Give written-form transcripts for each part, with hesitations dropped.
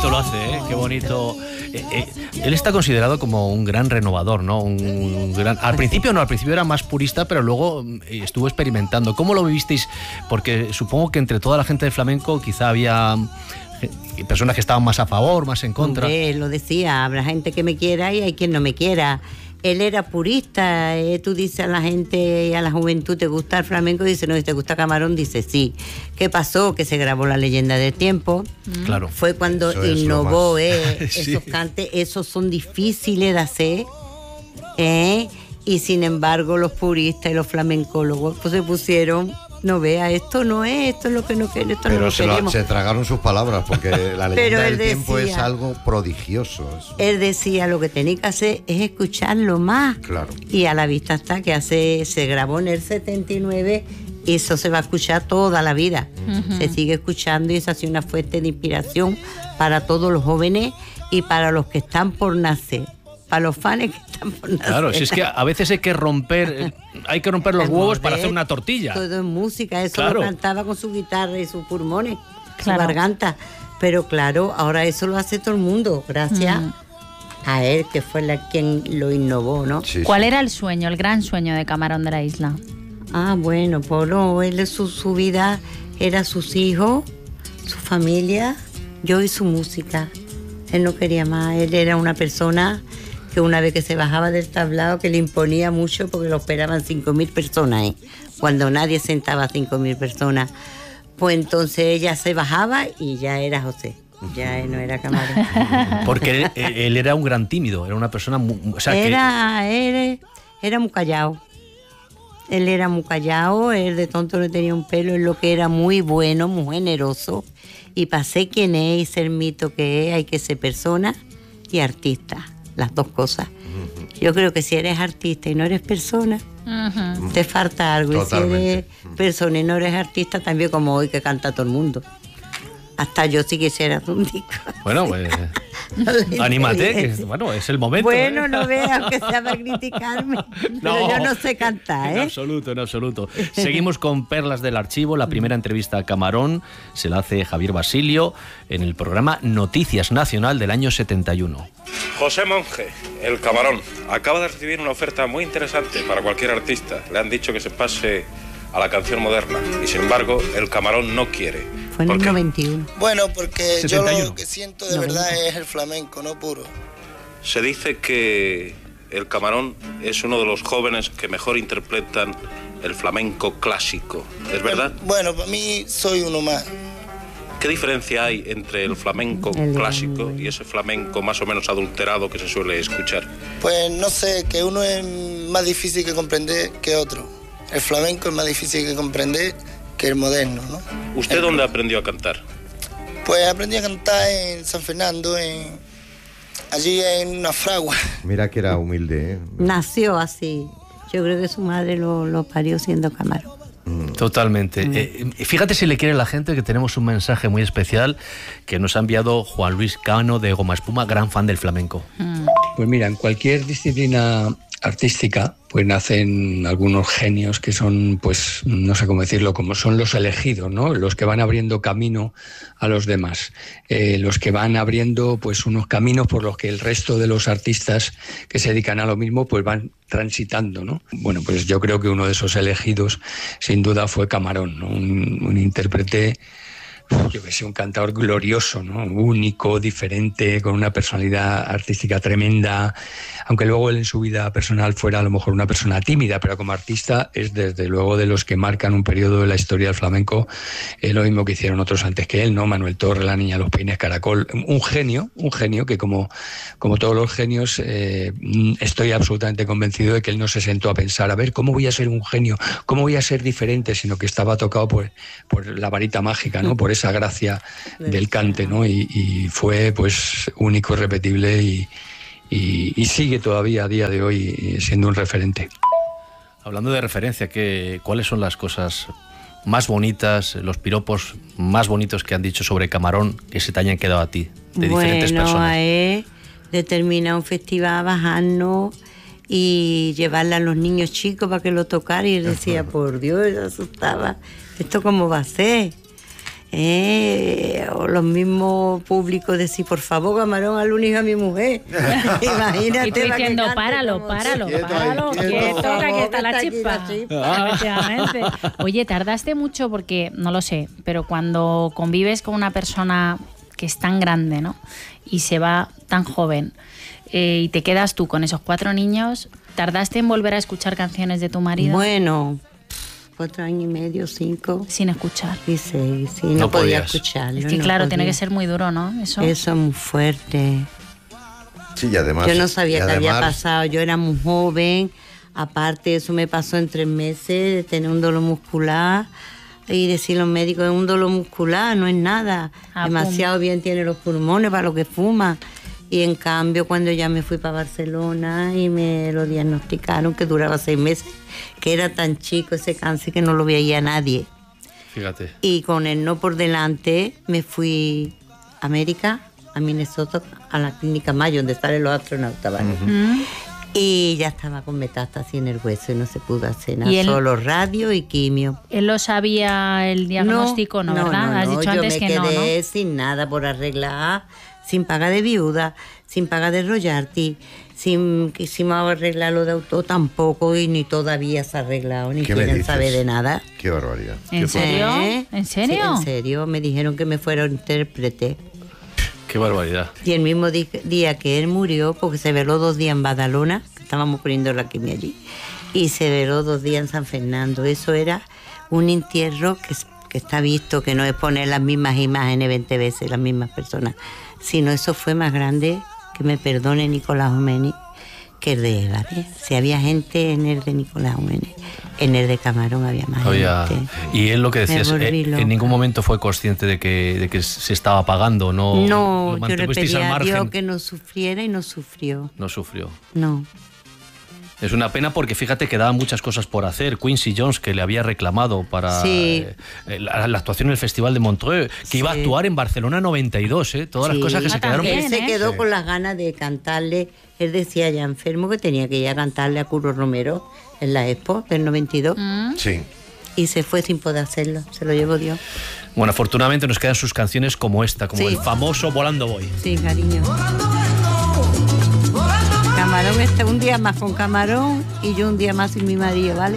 bonito lo hace, ¿eh? Qué bonito. Él está considerado como un gran renovador, ¿no? Al principio era más purista, pero luego estuvo experimentando. ¿Cómo lo vivisteis? Porque supongo que entre toda la gente del flamenco quizá había personas que estaban más a favor, más en contra. Hombre, lo decía, habrá gente que me quiera y hay quien no me quiera. Él era purista, tú dices a la gente y a la juventud, ¿te gusta el flamenco? Dice, no, si te gusta Camarón, dice sí. ¿Qué pasó? Que se grabó La Leyenda del Tiempo. Claro. Fue cuando Eso es innovó, sí. esos cantes, esos son difíciles de hacer, y sin embargo los puristas y los flamencólogos pues se pusieron, no vea, esto no es, esto es lo que no queremos, esto Pero no lo queremos. se tragaron sus palabras, porque La Leyenda del Tiempo decía, es algo prodigioso. Él decía, lo que tenéis que hacer es escucharlo más. Claro. Y a la vista está que se grabó en el 79 y eso se va a escuchar toda la vida. Se sigue escuchando y eso ha sido una fuente de inspiración para todos los jóvenes y para los que están por nacer. Para los fans que están por nacer. Claro, si es que a veces hay que romper los huevos para hacer una tortilla. Todo es música, eso claro. lo cantaba con su guitarra y sus pulmones, Claro. su garganta. Pero claro, ahora eso lo hace todo el mundo, gracias a él, que fue quien lo innovó, ¿no? Sí, ¿Cuál sí. era el sueño, el gran sueño de Camarón de la Isla? Ah, bueno, pues no, él su vida era sus hijos, su familia, yo y su música. Él no quería más, él era una persona que una vez que se bajaba del tablado que le imponía mucho porque lo esperaban 5.000 personas, cuando nadie sentaba a 5.000 personas. Pues entonces ella se bajaba y ya era José, ya él no era Camarón. Porque él era un gran tímido, era una persona Él era muy callado. Él era muy callado, él de tonto no tenía un pelo, él lo que era muy bueno, muy generoso. Y para ser quien es y ser mito que es, hay que ser persona y artista, las dos cosas. Yo creo que si eres artista y no eres persona, te falta algo. Totalmente. Y si eres persona y no eres artista, también como hoy que canta todo el mundo. Hasta yo sí quisiera hacer un disco. Bueno, pues anímate, que bueno, es el momento. Bueno, no veas que sea para criticarme, pero yo no sé cantar, En absoluto, en absoluto. Seguimos con Perlas del Archivo. La primera entrevista a Camarón se la hace Javier Basilio en el programa Noticias Nacional del año 71. José Monge, el Camarón, acaba de recibir una oferta muy interesante para cualquier artista. Le han dicho que se pase a la canción moderna y sin embargo el Camarón no quiere. Fue en el 91. Bueno, porque 71. yo lo que siento de verdad es el flamenco, no puro. Se dice que el Camarón es uno de los jóvenes que mejor interpretan el flamenco clásico. ¿Es verdad? Bueno, para mí soy uno más. ¿Qué diferencia hay entre el flamenco clásico y ese flamenco más o menos adulterado que se suele escuchar? Pues no sé, que uno es más difícil que comprender que otro. El flamenco es más difícil que comprender que el moderno, ¿no? ¿Usted dónde aprendió a cantar? Pues aprendí a cantar en San Fernando, allí en una fragua. Mira que era humilde, ¿eh? Nació así. Yo creo que su madre lo parió siendo Camarón. Totalmente. Fíjate si le quiere la gente que tenemos un mensaje muy especial que nos ha enviado Juan Luis Cano de Goma Espuma, gran fan del flamenco. Pues mira, en cualquier disciplina artística pues nacen algunos genios que son, pues no sé cómo decirlo, como son los elegidos, ¿no? Los que van abriendo camino a los demás, los que van abriendo pues unos caminos por los que el resto de los artistas que se dedican a lo mismo pues van transitando, ¿no? Bueno, pues yo creo que uno de esos elegidos sin duda fue Camarón, ¿no? Un intérprete, yo que sé, un cantador glorioso, ¿no? Único, diferente, con una personalidad artística tremenda, aunque luego él en su vida personal fuera a lo mejor una persona tímida, pero como artista es desde luego de los que marcan un periodo de la historia del flamenco, lo mismo que hicieron otros antes que él, ¿no? Manuel Torre, La Niña de los Peines, Caracol, un genio que como todos los genios estoy absolutamente convencido de que él no se sentó a pensar, a ver, ¿cómo voy a ser un genio? ¿Cómo voy a ser diferente? Sino que estaba tocado por la varita mágica, ¿no? Por esa gracia del cante, ¿no? Y fue pues único, irrepetible y sigue todavía a día de hoy siendo un referente. Hablando de referencia, ¿cuáles son las cosas más bonitas, los piropos más bonitos que han dicho sobre Camarón que se te hayan quedado a ti, de diferentes personas? Bueno, a él determina un festival, bajarnos y llevarle a los niños chicos para que lo tocara y él decía, por Dios, se asustaba, ¿esto cómo va a ser? O los mismos públicos decir, por favor, Camarón, al único a mi mujer. Imagínate. Y tú diciendo, páralo, quieto, que aquí está la chispa. Efectivamente. Oye, tardaste mucho porque, no lo sé, pero cuando convives con una persona que es tan grande, ¿no? Y se va tan joven, y te quedas tú con esos 4 niños, ¿tardaste en volver a escuchar canciones de tu marido? Bueno, 4 años y medio, 5. Sin escuchar. Y 6, sí, no podía escucharlo. Es que claro, tiene que ser muy duro, ¿no? Eso es muy fuerte. Sí, y además... Yo no sabía qué había pasado, yo era muy joven, aparte eso me pasó en 3 meses, de tener un dolor muscular, y decir los médicos, es un dolor muscular, no es nada, demasiado bien tiene los pulmones para lo que fuma. Y en cambio, cuando ya me fui para Barcelona y me lo diagnosticaron, que duraba 6 meses, que era tan chico ese cáncer que no lo veía nadie. Fíjate. Y con el no por delante me fui a América, a Minnesota, a la clínica Mayo, donde están los astronautas, ¿vale? Y ya estaba con metástasis en el hueso y no se pudo hacer nada, solo radio y quimio. ¿Él lo sabía el diagnóstico, no verdad? Has dicho antes que no, ¿no? Yo me quedé sin nada por arreglar, sin paga de viuda, sin paga de royalty, sin quisimos arreglar lo de auto tampoco, y ni todavía se ha arreglado, ni quieren saber de nada. Qué barbaridad. ¿En serio? ¿En serio? Sí, en serio, me dijeron que me fuera intérprete. Qué barbaridad. Y el mismo día que él murió, porque se veló 2 días en Badalona, que estábamos poniendo la quimio allí, y se veló 2 días en San Fernando. Eso era un entierro que está visto, que no es poner las mismas imágenes 20 veces, las mismas personas, sino eso fue más grande, que me perdone Nicolás Jiménez, que el de Eva, si había gente en el de Nicolás Jiménez, en el de Camarón había más gente. Y él lo que decías, en ningún momento fue consciente de que se estaba pagando, ¿no? No, yo le pedí a Dios que no sufriera y no sufrió. No sufrió. No. Es una pena porque fíjate que daban muchas cosas por hacer. Quincy Jones, que le había reclamado para la actuación en el Festival de Montreux, que iba a actuar en Barcelona 92, todas las cosas que se quedaron... Él se quedó con las ganas de cantarle. Él decía ya enfermo que tenía que ir a cantarle a Curro Romero en la Expo del 92. Sí. Y se fue sin poder hacerlo, se lo llevó Dios. Bueno, afortunadamente nos quedan sus canciones como esta, como el famoso Volando Voy. Sí, cariño. Camarón, un día más con Camarón y yo un día más sin mi marido, ¿vale?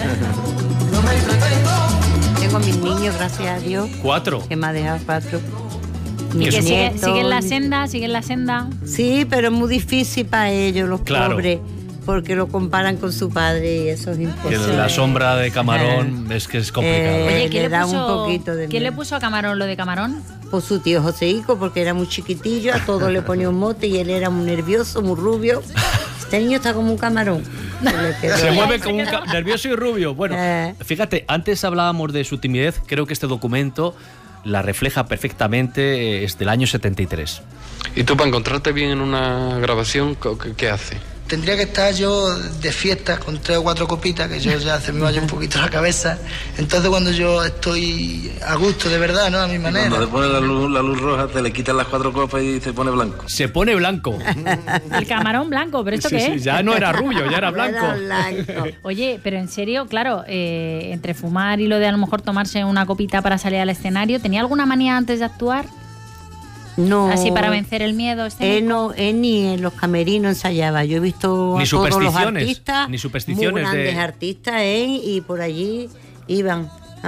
Tengo a mis niños, gracias a Dios. 4. Que me ha dejado 4. ¿Y que siguen la senda? ¿Siguen la senda? Sí, pero es muy difícil para ellos, los pobres, porque lo comparan con su padre y eso es imposible. Que la sombra de Camarón es que es complicado. Oye, ¿quién le puso a Camarón lo de Camarón? Pues su tío Joseico, porque era muy chiquitillo, a todos le ponía un mote y él era muy nervioso, muy rubio. Este niño está como un camarón. Se mueve como un nervioso y rubio. Bueno, fíjate, antes hablábamos de su timidez, creo que este documento la refleja perfectamente, es del año 73. ¿Y tú para encontrarte bien en una grabación, qué haces? Tendría que estar yo de fiesta con 3 o 4 copitas, que yo ya se me vaya un poquito la cabeza. Entonces cuando yo estoy a gusto de verdad, ¿no? A mi manera. Cuando te pone la luz roja, te le quitan las 4 copas y se pone blanco. Se pone blanco. El camarón blanco, ¿pero esto qué es? Ya no era rubio, ya era blanco. Oye, pero en serio, claro, entre fumar y lo de a lo mejor tomarse una copita para salir al escenario, ¿tenía alguna manía antes de actuar? No. Así para vencer el miedo. Él ni en los camerinos ensayaba. Yo he visto a todos los artistas, ni supersticiones muy grandes artistas, y por allí iban.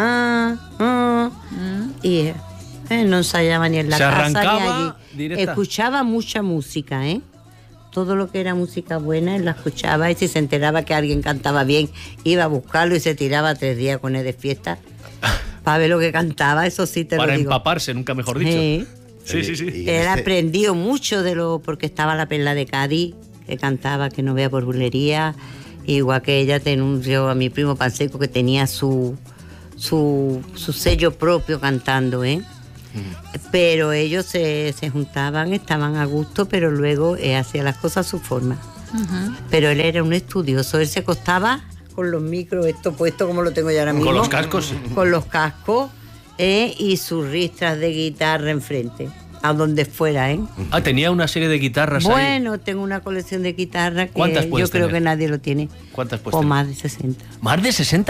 Y no ensayaba ni en la casa ni allí. Directa. Escuchaba mucha música, todo lo que era música buena él la escuchaba, y si se enteraba que alguien cantaba bien iba a buscarlo y se tiraba 3 días con él de fiesta para ver lo que cantaba. Eso sí te lo digo. Para empaparse, nunca mejor dicho. Sí. Él aprendió mucho porque estaba la Perla de Cádiz, que cantaba Que no vea por bulería, igual que ella denunció a mi primo Panseco, que tenía su sello propio cantando, Pero ellos se juntaban, estaban a gusto, pero luego hacía las cosas a su forma. Pero él era un estudioso, él se acostaba con los micros, esto puesto como lo tengo yo ahora mismo. Con los cascos. Con los cascos. Y sus ristras de guitarra enfrente, a donde fuera, tenía una serie de guitarras Bueno, tengo una colección de guitarras que ¿Cuántas puedes yo creo tener? Que nadie lo tiene. ¿Cuántas puedes O tener? más de 60. ¿Más de 60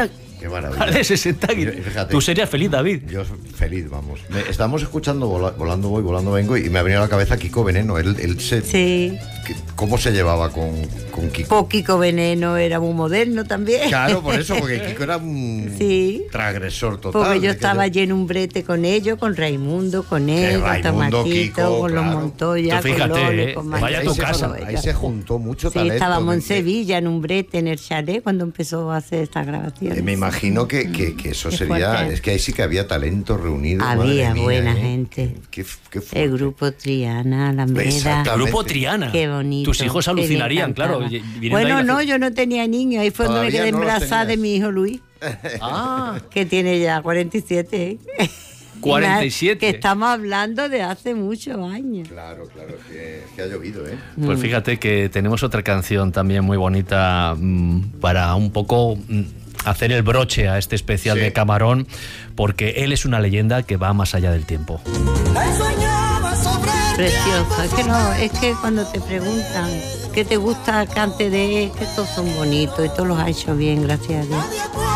Qué maravilla. De 60 Fíjate, tú serías feliz, David. Yo feliz, vamos. Estamos escuchando Volando voy, volando vengo, y me ha venido a la cabeza Kiko Veneno. Él Sí. ¿Cómo se llevaba con Kiko? Pues Kiko Veneno era muy moderno también. Claro, por eso, porque Kiko era un transgresor total. Porque yo estaba allí en un brete con ellos, con Raimundo, con él, con Tomatito, Kiko, con los Montoya, fíjate, con Lole, con vaya a tu casa. Ahí se juntó mucho sí, talento. estábamos en Sevilla, en un brete, en el chalet, cuando empezó a hacer estas grabaciones. Me imagino que eso Qué sería... fuerte. Es que ahí sí que había talento reunido. Había madre mía, buena gente. Qué El grupo Triana, Alameda. Exactamente. Grupo Triana. Qué bonito. Tus hijos alucinarían, claro. Bueno, no, yo no tenía niños. Ahí fue donde me Todavía quedé no los embarazada de tenías. mi hijo Luis, que tiene ya 47. 47. Que estamos hablando de hace muchos años. Claro, que ha llovido, ¿eh? Pues fíjate que tenemos otra canción también muy bonita para un poco hacer el broche a este especial de Camarón, porque él es una leyenda que va más allá del tiempo. Preciosa. Es que cuando te preguntan qué te gusta cante de él, que todos son bonitos y todos los ha hecho bien, gracias a Dios.